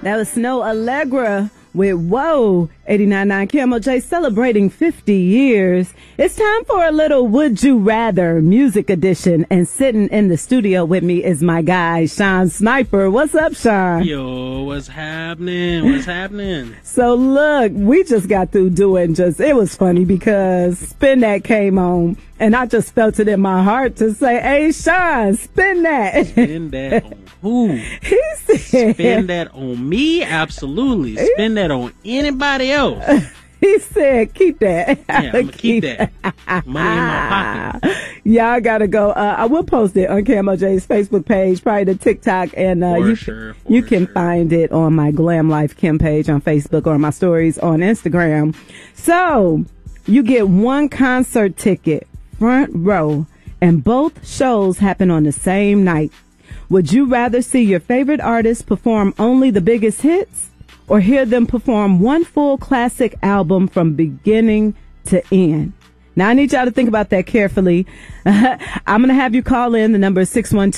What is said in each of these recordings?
That was Snow Allegra with Whoa, 89.9 KMOJ celebrating 50 years. It's time for a little Would You Rather music edition. And sitting in the studio with me is my guy, Sean Sniper. What's up, Sean? Yo, what's happening? What's happening? So look, we just got through doing it was funny because Spin That came on. And I just felt it in my heart to say, hey, Sean, spin that. Spin that on who? He said, spin that on me? Absolutely. Spin that on anybody else. He said, keep that. Yeah, I'm going to keep that. Money in my pocket. Y'all got to go. I will post it on KMOJ's Facebook page, probably the TikTok. And you can find it on my Glam Life Kim page on Facebook or my stories on Instagram. So you get one concert ticket, front row, and both shows happen on the same night. Would you rather see your favorite artist perform only the biggest hits or hear them perform one full classic album from beginning to end? Now, I need y'all to think about that carefully. I'm going to have you call in. The number is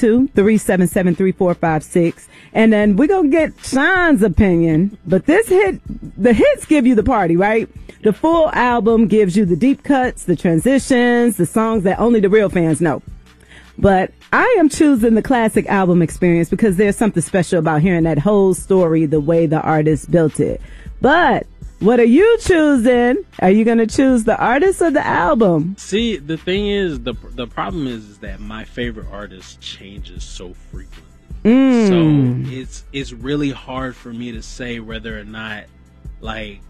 612-377-3456. And then we're going to get Sean's opinion. But the hits give you the party, right? The full album gives you the deep cuts, the transitions, the songs that only the real fans know. But I am choosing the classic album experience because there's something special about hearing that whole story the way the artist built it. But what are you choosing? Are you going to choose the artist or the album? See, the thing is, the problem is that my favorite artist changes so frequently. So it's really hard for me to say whether or not, like,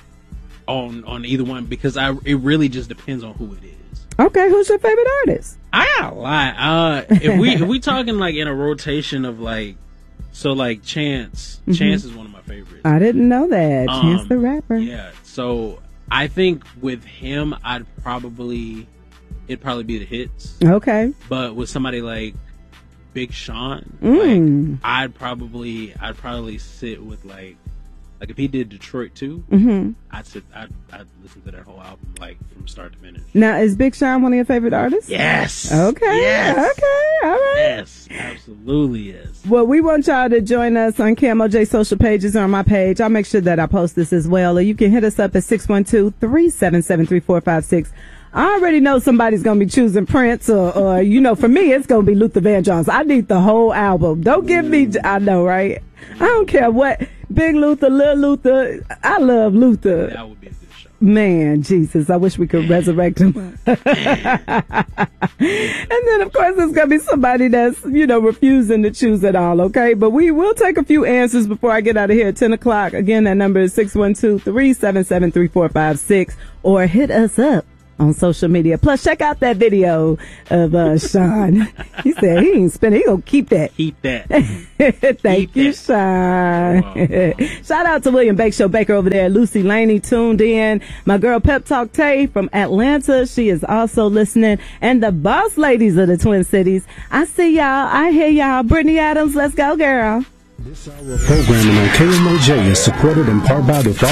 on either one, because it really just depends on who it is. Okay, who's your favorite artist? I got a lot. If we talking like in a rotation of like, so like Chance is one of my favorites. I didn't know that. Chance the Rapper. Yeah. So I think with him, it'd probably be the hits. Okay. But with somebody like Big Sean, like I'd probably sit with like if he did Detroit too, I'd listen to that whole album like from start to finish. Now, is Big Sean one of your favorite artists? Yes. Okay. Yes. Okay. All right. Yes. Absolutely yes. Well, we want y'all to join us on KMOJ social pages or on my page. I'll make sure that I post this as well. Or you can hit us up at 612-377-3456. I already know somebody's going to be choosing Prince or, for me, it's going to be Luther Vandross. I need the whole album. Don't give me, I know, right? I don't care what, Big Luther, Little Luther. I love Luther. That would be a good show. Man, Jesus, I wish we could resurrect him. And then, of course, there's going to be somebody that's, refusing to choose at all, okay? But we will take a few answers before I get out of here at 10 o'clock. Again, that number is 612-377-3456 or hit us up on social media. Plus, check out that video of Sean. He said he ain't spending. He gonna keep that. Keep that. Thank you, Sean. Wow. Shout out to William Bake Show Baker over there. Lucy Laney tuned in. My girl Pep Talk Tay from Atlanta. She is also listening. And the boss ladies of the Twin Cities. I see y'all. I hear y'all. Brittany Adams, let's go, girl. This hour of programming on KMOJ is supported in part by the